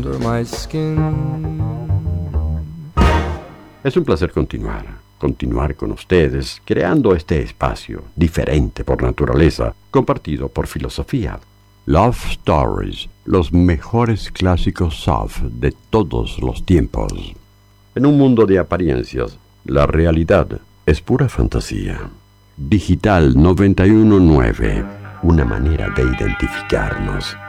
under my skin. Es un placer continuar con ustedes, creando este espacio, diferente por naturaleza, compartido por filosofía. Love Stories, los mejores clásicos soft de todos los tiempos. En un mundo de apariencias, la realidad es pura fantasía. Digital 919, una manera de identificarnos.